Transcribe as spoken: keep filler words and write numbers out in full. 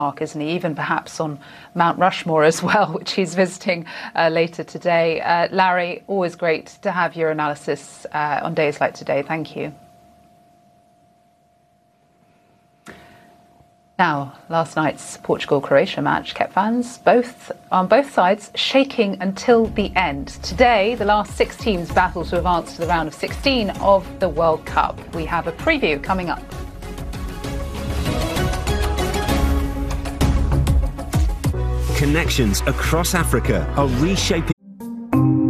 Mark, isn't he? Even perhaps on Mount Rushmore as well, which he's visiting uh, later today. Uh, Larry, always great to have your analysis uh, on days like today. Thank you. Now, last night's Portugal-Croatia match kept fans both on both sides shaking until the end. Today, the last six teams battle to advance to the round of sixteen of the World Cup. We have a preview coming up. Connections across Africa are reshaping